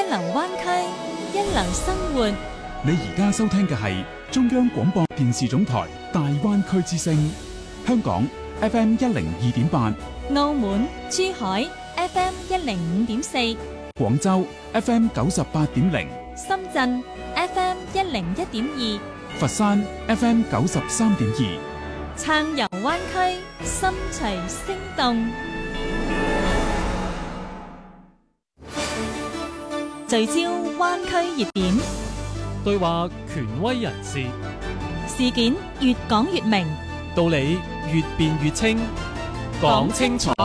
流灣區，一流生活。 你而家收聽嘅係中央廣播電視總台大灣區之聲，香港 FM102.8， 澳門、珠海 FM105.4， 廣州 FM98.0， 深圳 FM101.2， 佛山 FM93.2， 撐遊灣區，心隨聲動。聚焦灣區熱點， 對話權威人士， 事件越講越明， 道理越辯越清，講清楚，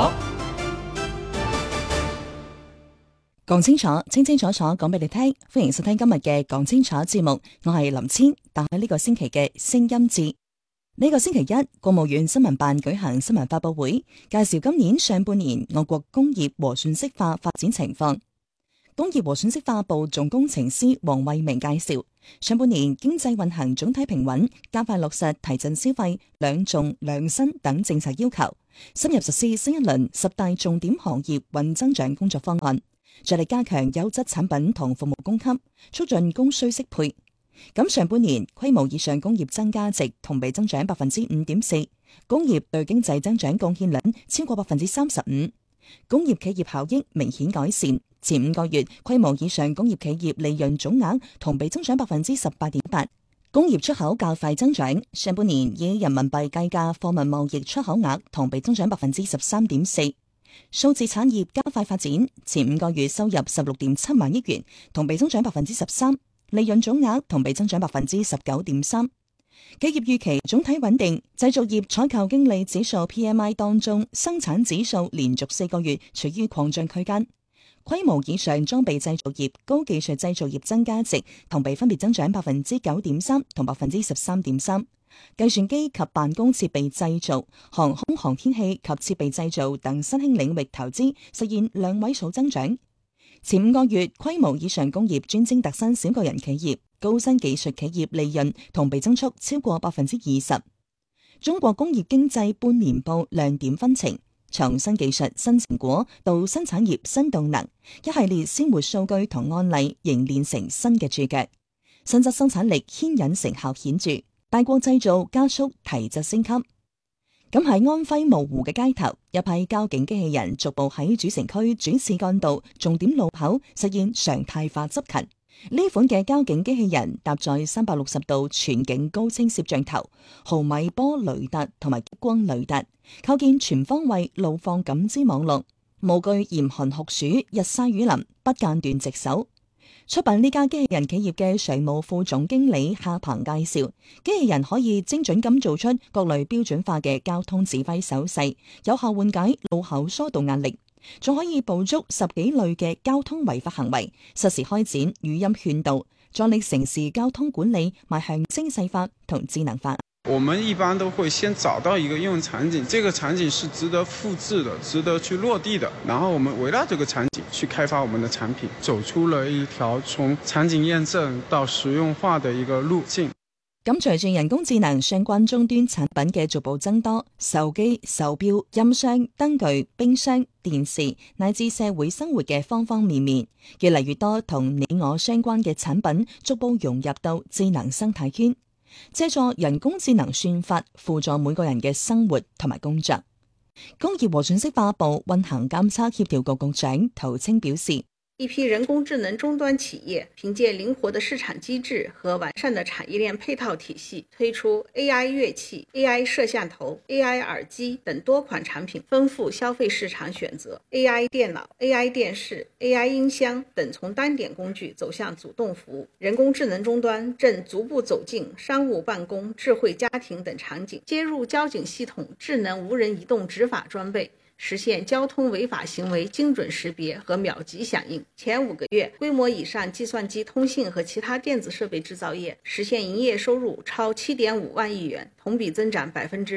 講清楚，清清楚楚講俾你聽。歡迎收聽今日嘅講清楚節目，我係林千，帶喺呢個星期嘅聲音節。呢個星期一，國務院新聞辦舉行新聞發佈會，介紹今年上半年我國工業和信息化發展情況。工業和信息化部總工程師黃慧明介紹，上半年經濟運行總體平穩，加快落實提振消費、兩重兩新等政策要求，深入實施新一輪10大重點行業穩增長工作方案，着力加強優質產品同服務供給，促進供需適配。咁上半年規模以上工業增加值同比增長 5.4%， 工業對經濟增長貢獻率超過 35%， 工業企業效益明顯改善。前5個月規模以上工業企業利潤總額同比增長 18.8%， 工業出口較快增長。上半年以人民幣計價貨物貿易出口額同比增長 13.4%。數字產業加快發展，前5個月收入 16.7 萬億元，同比增長 13%， 利潤總額同比增長 19.3%。企業預期總體穩定，製造業採購經理指數 PMI 當中，生產指數連續4個月處於擴張區間。規模以上裝備製造業、高技術製造業增加值同比分別增長 9.3% 同 13.3%。計算機及辦公設備製造、航空航天器及設備製造等新興領域投資實現2位數增長。前5個月規模以上工業專精特新小個人企業、高新技術企業利潤同比增速超過 20%。中國工業經濟半年報亮點紛呈，從新技術新成果到新產業新動能，一系列鮮活數據同案例凝練成新嘅注腳，新質生產力牽引成效顯著，大國製造加速提質升級。咁喺安徽蕪湖嘅街頭，一批交警機器人逐步喺主城區主次幹道、重點路口實現常態化執勤。呢款嘅交警機器人搭載360度全景高清攝像頭、毫米波雷達同埋激光雷達，構建全方位路況感知網絡，無懼嚴寒酷暑、日曬雨淋，不間斷值守。出品呢家機器人企業嘅常務副總經理夏鵬介紹，機器人可以精準咁做出各類標準化嘅交通指揮手勢，有效緩解路口疏導壓力，仲可以捕捉10幾類嘅交通違法行為，實時開展語音勸導，助力城市交通管理邁向精細化同智能化。 我們一般都會先找到一個應用場景，這個場景是值得複製的，值得去落地的，然後我們圍繞這個場景去開發我們的產品，走出了一條從場景驗證到實用化的一個路徑。 咁隨住人工智能相關終端產品嘅逐步增多，手機、手錶、音箱、燈具、冰箱、電視乃至社會生活嘅方方面面，越嚟越多同你我相關嘅產品逐步融入到智能生態圈，借助人工智能算法輔助每個人嘅生活同埋工作。工業和信息化部運行監測協調局局長陶青表示， 一批人工智能終端企業憑借靈活的市場機制和完善的產業鏈配套體系，推出 AI 樂器、AI 攝像頭、AI 耳機等多款產品，豐富消費市場選擇。AI 電腦、AI 電視、AI 音箱等從單點工具走向主動服務。人工智能終端正逐步走進商務辦公、智慧家庭等場景，接入交警系統智能無人移動執法裝備，實現交通違法行為精準識別和秒級響應。前5個月，規模以上計算機通信和其他電子設備製造業實現營業收入超 7.5 萬億元，同比增長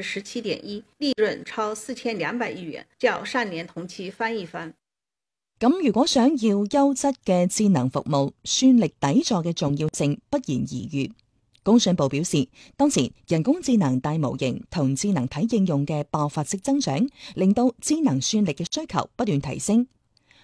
17.1%， 利潤超4200億元，較上年同期翻一番。 咁如果想要優質嘅智能服務，算力底座嘅重要性不言而喻。工信部表示，當前人工智能大模型同智能體應用嘅爆發式增長，令到智能算力嘅需求不斷提升。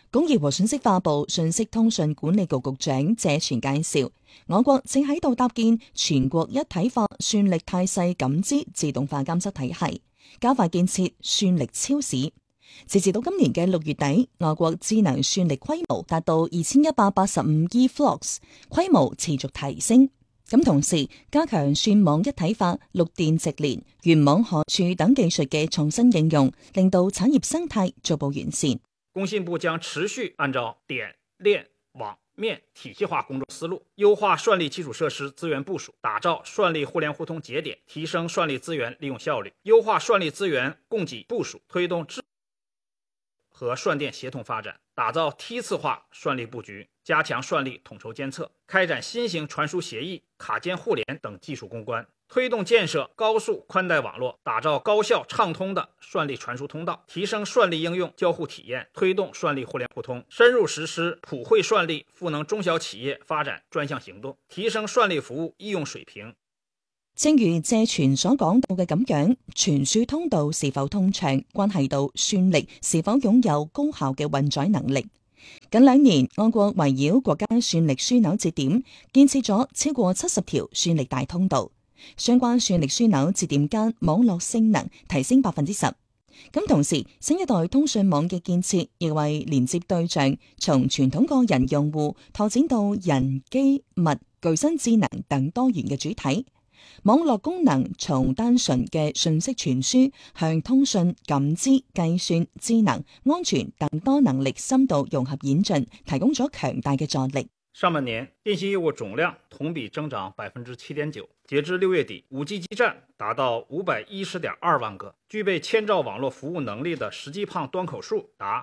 工業和信息化部信息通訊管理局局長謝全介紹，我國正喺度搭建全國一體化算力態勢感知自動化監測體系，加快建設算力超市。截至到今年嘅6月底，我國智能算力規模達到2185億 flops， 規模持續提升。咁同時加強算網一體化、陸電直連、原網荷儲等技術嘅創新應用，令到產業生態逐步完善。 工信部將持續按照點、鏈、網、面體系化工作思路，優化算力基礎設施資源部署，打造算力互聯互通節點，提升算力資源利用效率，優化算力資源供給部署，推動智和算電協同發展，打造梯次化算力布局，加強算力統籌監測，開展新型傳輸協議、卡間互聯等技術攻關，推動建設高速寬帶網絡，打造高效暢通的算力傳輸通道，提升算力應用交互體驗，推動算力互聯互通，深入實施普惠算力賦能中小企業發展專項行動，提升算力服務應用水平。 正如謝全所講到嘅咁樣，傳輸通道是否通暢，關係到算力是否擁有高效嘅運載能力。近2年，我國圍繞國家算力樞紐節點，建設咗超過70條算力大通道，相關算力樞紐節點間網絡性能提升10%。咁同時，新一代通訊網嘅建設，亦為連接對象從傳統個人用戶拓展到人機物具身智能等多元嘅主體。網絡功能從單純嘅信息傳輸向通訊、感知、計算、智能、安全等多能力深度融合演進，提供咗強大嘅助力。 上半年電信業務總量同比增長7.9%，截至6月底，5G 基站達到510.2萬個，具備千兆網絡服務能力的實際胖端口數達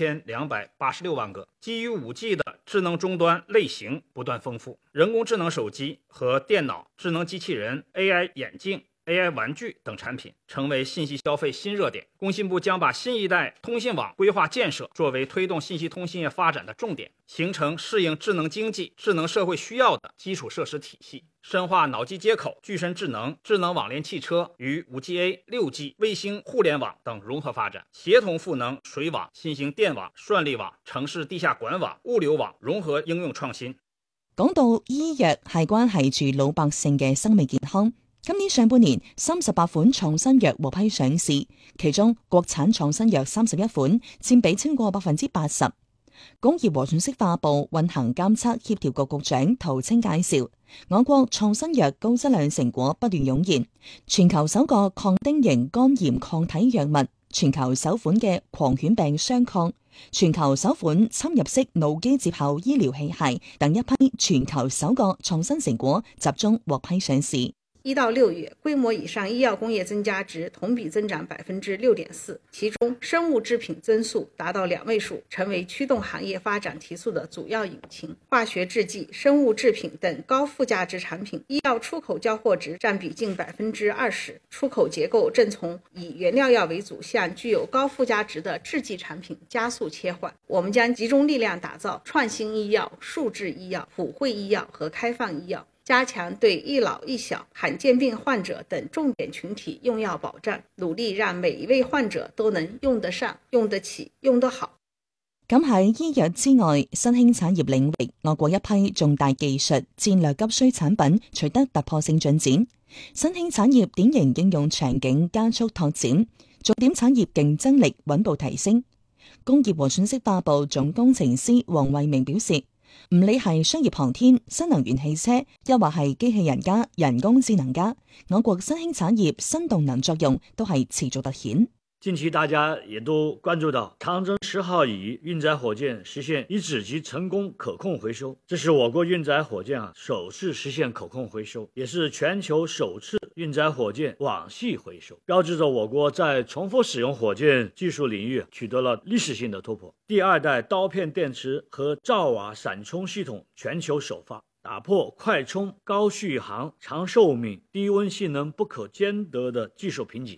3286萬個。基於5G 的智能終端類型不斷豐富，人工智能手機和電腦、智能機器人、AI 眼鏡、AI 玩具等產品成為信息消費新熱點。工信部將把新一代通信網規劃建設作為推動信息通信業發展的重點，形成適應智能經濟、智能社會需要的基礎設施體系，深化腦機接口、具身智能、智能網聯汽車與 5G-A、6G、衛星互聯網等融合發展，協同賦能水網、新型電網、算力網、城市地下管網、物流網融合應用創新。 講到醫藥係關係住老百姓嘅生命健康。今年上半年38款創新藥獲批上市，其中國產創新藥31款，佔比超過80%。工業和信息化部運行監測協調局局長陶青介紹，我國創新藥高質量成果不斷湧現，全球首個抗丁型肝炎抗體藥物，全球首款嘅狂犬病雙抗，全球首款侵入式腦機接口醫療器械等一批全球首個創新成果集中獲批上市。 1到6月，規模以上醫藥工業增加值同比增長6.4%，其中生物製品增速達到2位數，成為驅動行業發展提速的主要引擎。化學製劑、生物製品等高附加值產品，醫藥出口交貨值佔比近20%，出口結構正從以原料藥為主向具有高附加值的製劑產品加速切換。我們將集中力量打造創新醫藥、數字醫藥、普惠醫藥和開放醫藥，加強對一老一小、罕見病患者等重點群體用藥保障，努力讓每一位患者都能用得上、用得起、用得好。 咁喺醫藥之外，新興產業領域，我國一批重大技術戰略急需產品取得突破性進展，新興產業典型應用場景加速拓展，重點產業競爭力穩步提升。工業和信息化部總工程師黃惠明表示，唔理係商業航天、新能源汽車，又或係機器人加人工智能加，我國新興產業新動能作用都係持續凸顯。 近期大家也都關注到長征10號乙運載火箭實現一指級成功可控回收，這是我國運載火箭首次實現可控回收，也是全球首次運載火箭網繫回收，標誌着我國在重複使用火箭技術領域取得了歷史性的突破。第二代刀片電池和兆瓦閃充系統全球首發，打破快充、高續航、長壽命、低溫性能不可兼得的技術瓶頸，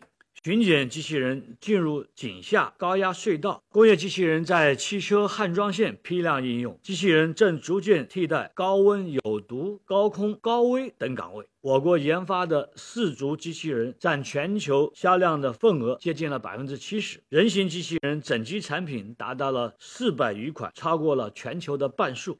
巡检机器人进入井下高压隧道，工业机器人在汽车焊装线批量应用，机器人正逐渐替代高温、有毒、高空、高危等岗位。我国研发的四足机器人占全球销量的份额接近了70%，人形机器人整机产品达到了400余款，超过了全球的半數。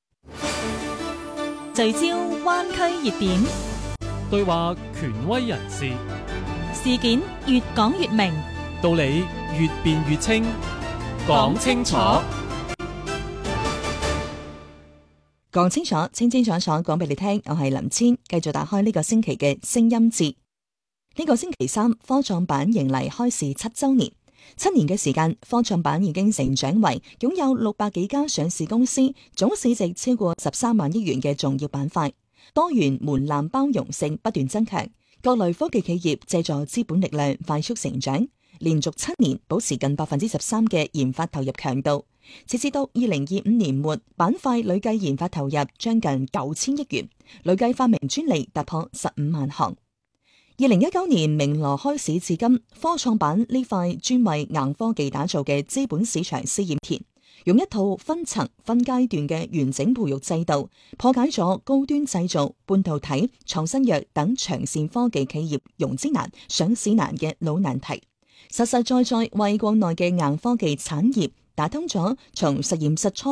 聚焦灣區熱點， 對話權威人士， 事件越講越明， 道理越辯越清，講清楚。 講清楚，清清楚楚講俾你聽。我係林千，繼續打開呢個星期嘅聲音節。呢個星期三，科創板迎嚟開市7週年。7年嘅時間，科創板已經成長為擁有600幾家上市公司，總市值超過13萬億元嘅重要板塊。多元門檻包容性不斷增強，各類科技企業借助資本力量快速成長，連續7年保持近13%嘅研發投入強度。截至到2025年末，板塊累計研發投入將近9000億元，累計發明專利突破15萬項。2019年明羅開市至今，科創板呢塊專為硬科技打造嘅資本市場試驗田，用一套分層分階段嘅完整培育制度，破解咗高端製造、半導體、創新藥等長線科技企業融資難、上市難嘅老難題，實實在在為國內嘅硬科技產業打通咗從實驗室初